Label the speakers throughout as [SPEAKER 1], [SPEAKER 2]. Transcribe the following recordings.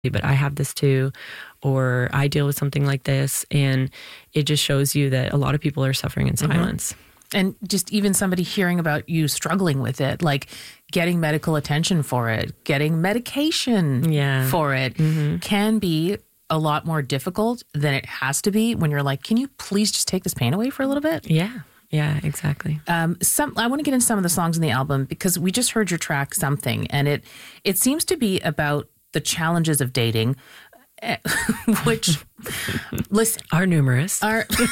[SPEAKER 1] but I have this too, or I deal with something like this. And it just shows you that a lot of people are suffering in silence.
[SPEAKER 2] And just even somebody hearing about you struggling with it, like getting medical attention for it, getting medication for it, can be a lot more difficult than it has to be when you're like, can you please just take this pain away for a little bit?
[SPEAKER 1] Yeah, exactly.
[SPEAKER 2] I want to get into some of the songs in the album because we just heard your track Something, and it seems to be about the challenges of dating, which, listen,
[SPEAKER 1] are numerous.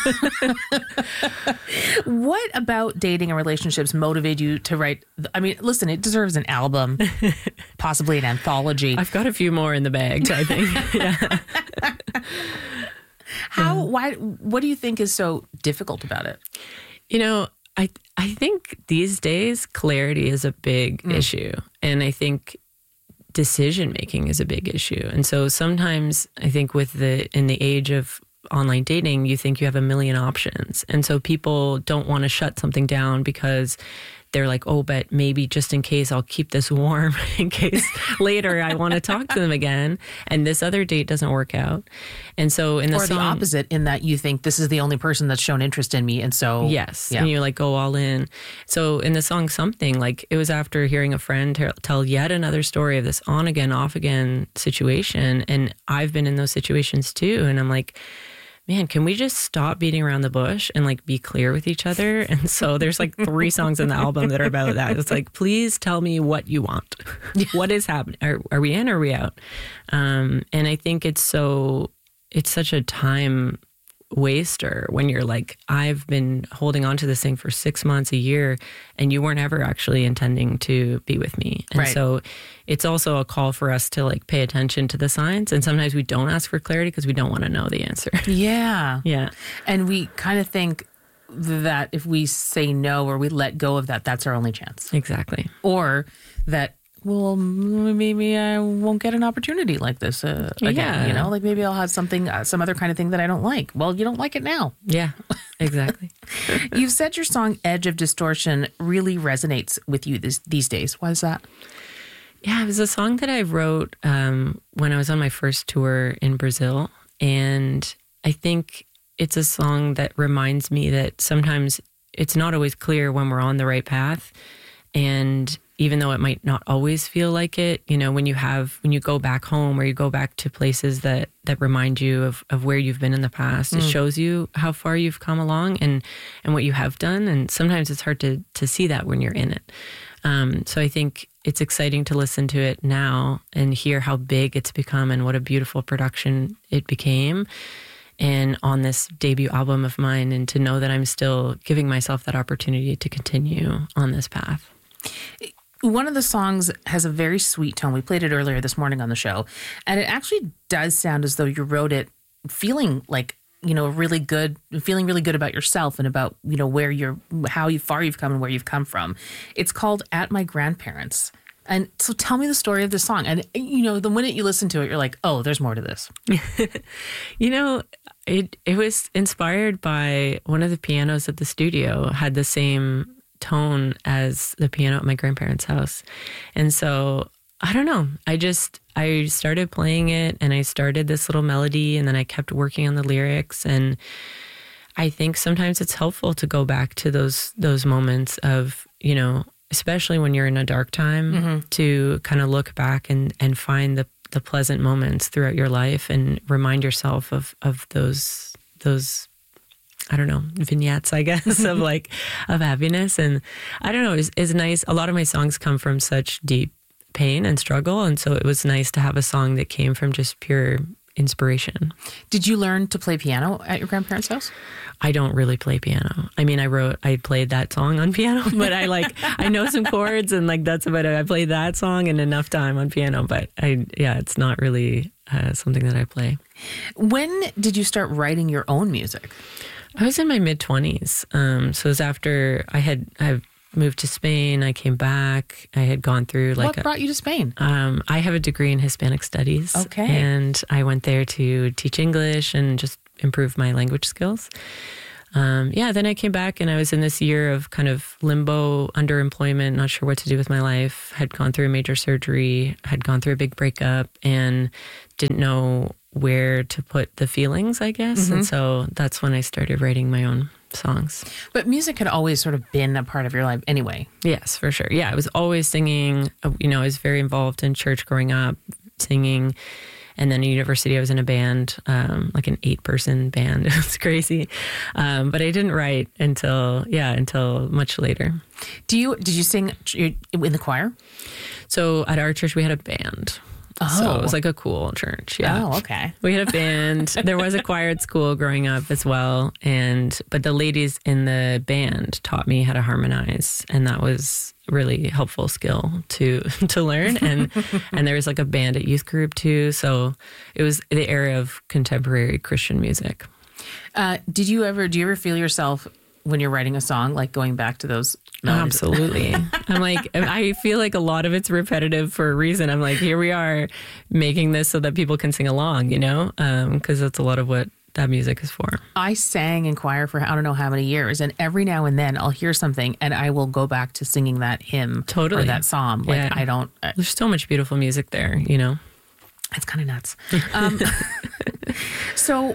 [SPEAKER 2] What about dating and relationships motivated you to write? I mean, listen, it deserves an album, possibly an anthology.
[SPEAKER 1] I've got a few more in the bag, I think.
[SPEAKER 2] What do you think is so difficult about it?
[SPEAKER 1] You know, I think these days clarity is a big issue. And I think decision making is a big issue. And so sometimes I think in the age of online dating, you think you have a million options. And so people don't want to shut something down because they're like, oh, but maybe just in case I'll keep this warm in case later I want to talk to them again and this other date doesn't work out. And so in the
[SPEAKER 2] song, the opposite, in that you think this is the only person that's shown interest in me. And so,
[SPEAKER 1] yes. Yeah. And you like go all in. So in the song Something, like it was after hearing a friend tell yet another story of this on again, off again situation. And I've been in those situations too. And I'm like, man, can we just stop beating around the bush and like be clear with each other? And so there's like 3 songs in the album that are about that. It's like, please tell me what you want. What is happening? Are we in or are we out? And I think it's such a time waster when you're like, I've been holding on to this thing for 6 months, a year, and you weren't ever actually intending to be with me. And so it's also a call for us to like pay attention to the signs. And sometimes we don't ask for clarity because we don't want to know the answer.
[SPEAKER 2] Yeah.
[SPEAKER 1] Yeah.
[SPEAKER 2] And we kind of think that if we say no or we let go of that, that's our only chance.
[SPEAKER 1] Exactly.
[SPEAKER 2] Or that, well, maybe I won't get an opportunity like this again. You know, like maybe I'll have something, some other kind of thing that I don't like. Well, you don't like it now.
[SPEAKER 1] Yeah, exactly.
[SPEAKER 2] You've said your song Edge of Distortion really resonates with you these days. Why is that?
[SPEAKER 1] Yeah, it was a song that I wrote when I was on my first tour in Brazil. And I think it's a song that reminds me that sometimes it's not always clear when we're on the right path. And even though it might not always feel like it, you know, when you go back home or you go back to places that remind you of where you've been in the past, it shows you how far you've come along and what you have done. And sometimes it's hard to see that when you're in it. So I think it's exciting to listen to it now and hear how big it's become and what a beautiful production it became. And on this debut album of mine, and to know that I'm still giving myself that opportunity to continue on this path.
[SPEAKER 2] One of the songs has a very sweet tone. We played it earlier this morning on the show, and it actually does sound as though you wrote it feeling like, you know, feeling really good about yourself and about, you know, how far you've come and where you've come from. It's called At My Grandparents'. And so tell me the story of this song. And, you know, the minute you listen to it, you're like, oh, there's more to this.
[SPEAKER 1] You know, it was inspired by one of the pianos at the studio had the same tone as the piano at my grandparents' house. And so, I don't know, I started playing it and I started this little melody and then I kept working on the lyrics. And I think sometimes it's helpful to go back to those moments of, you know, especially when you're in a dark time, to kind of look back and find the pleasant moments throughout your life and remind yourself of those I don't know, vignettes, I guess, of happiness. And I don't know, it's nice. A lot of my songs come from such deep pain and struggle. And so it was nice to have a song that came from just pure inspiration. Did you learn to play piano at your grandparents' house? I don't really play piano. I mean, I played that song on piano, but I know some chords and that's about it. I played that song and enough time on piano, but it's not really something that I play. When did you start writing your own music? I was in my mid-20s. So it was after I moved to Spain. I came back. I had gone through
[SPEAKER 2] What brought you to Spain?
[SPEAKER 1] I have a degree in Hispanic studies.
[SPEAKER 2] Okay.
[SPEAKER 1] And I went there to teach English and just improve my language skills. Then I came back and I was in this year of kind of limbo, underemployment, not sure what to do with my life, had gone through a major surgery, had gone through a big breakup, and didn't know where to put the feelings, I guess. And so that's when I started writing my own songs.
[SPEAKER 2] But music had always sort of been a part of your life anyway.
[SPEAKER 1] Yes, for sure. Yeah, I was always singing. I was very involved in church growing up, singing. And then at university, I was in a band, like an 8-person band. It was crazy. But I didn't write until much later.
[SPEAKER 2] Did you sing in the choir?
[SPEAKER 1] So at our church, we had a band. So it was like a cool church. Yeah.
[SPEAKER 2] Oh, okay.
[SPEAKER 1] We had a band. There was a choir at school growing up as well. But the ladies in the band taught me how to harmonize. And that was really helpful skill to learn. And there was like a band at youth group too. So it was the era of contemporary Christian music.
[SPEAKER 2] Do you ever feel yourself when you're writing a song, like going back to those melodies?
[SPEAKER 1] Absolutely. I'm like, I feel like a lot of it's repetitive for a reason. I'm like, here we are making this so that people can sing along, because that's a lot of what that music is for.
[SPEAKER 2] I sang in choir for I don't know how many years, and every now and then I'll hear something and I will go back to singing that hymn or that psalm. Like
[SPEAKER 1] there's so much beautiful music there,
[SPEAKER 2] It's kind of nuts. So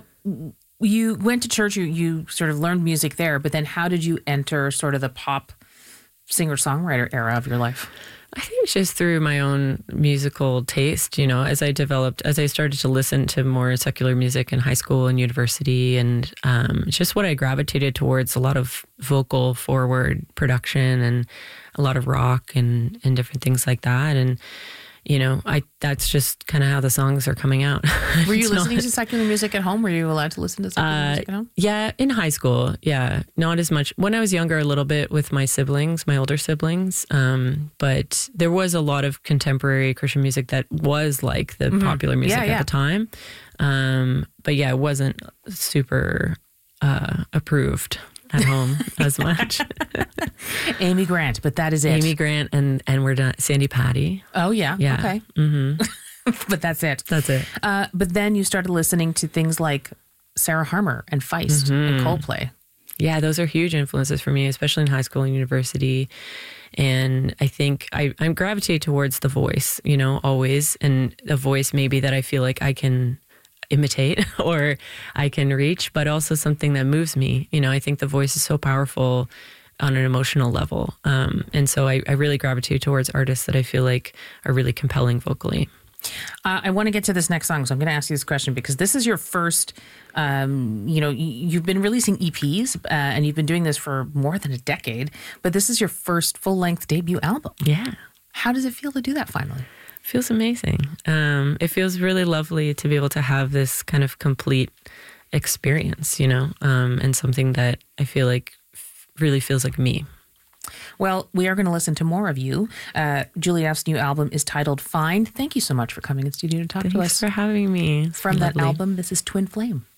[SPEAKER 2] you went to church, you sort of learned music there, but then how did you enter sort of the pop singer-songwriter era of your life?
[SPEAKER 1] I think just through my own musical taste, as I started to listen to more secular music in high school and university, and just what I gravitated towards, a lot of vocal forward production and a lot of rock and different things like that. And that's just kind of how the songs are coming out.
[SPEAKER 2] Were you listening to secular music at home? Were you allowed to listen to secular music at home?
[SPEAKER 1] Yeah, in high school. Yeah, not as much. When I was younger, a little bit with my siblings, my older siblings. But there was a lot of contemporary Christian music that was like the popular music at the time. But yeah, it wasn't super approved at home as much.
[SPEAKER 2] Amy Grant, but that is it.
[SPEAKER 1] Amy Grant and we're done. Sandy Patty.
[SPEAKER 2] Oh yeah. Okay. Mm-hmm. But that's it.
[SPEAKER 1] That's it.
[SPEAKER 2] But then you started listening to things like Sarah Harmer and Feist and Coldplay.
[SPEAKER 1] Yeah, those are huge influences for me, especially in high school and university. And I think I'm gravitate towards the voice, always, and a voice maybe that I feel like I can imitate or I can reach, but also something that moves me. I think the voice is so powerful on an emotional level. And so I really gravitate towards artists that I feel like are really compelling vocally.
[SPEAKER 2] I want to get to this next song, so I'm going to ask you this question because this is your first, you've been releasing EPs and you've been doing this for more than a decade, but this is your first full-length debut album.
[SPEAKER 1] Yeah.
[SPEAKER 2] How does it feel to do that finally?
[SPEAKER 1] Feels amazing. It feels really lovely to be able to have this kind of complete experience, and something that I feel like really feels like me.
[SPEAKER 2] Well, we are going to listen to more of you. Julie F's new album is titled Find. Thank you so much for coming in studio to talk to us.
[SPEAKER 1] Thanks for having me.
[SPEAKER 2] From that album, this is Twin Flame.